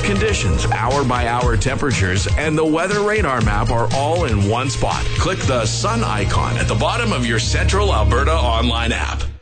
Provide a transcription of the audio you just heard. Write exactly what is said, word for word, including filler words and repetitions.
conditions, hour-by-hour temperatures, and the weather radar map are all in one spot. Click the sun icon at the bottom of your Central Alberta online app.